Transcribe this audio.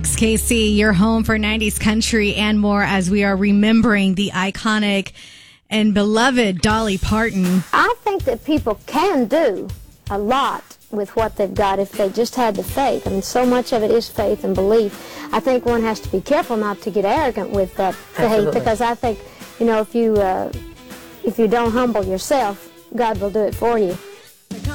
KC, your home for 90s country and more as we are remembering the iconic and beloved Dolly Parton. I think that people can do a lot with what they've got if they just had the faith. I mean, so much of it is faith and belief. I think one has to be careful not to get arrogant with that faith. Absolutely. Because I think, if you don't humble yourself, God will do it for you.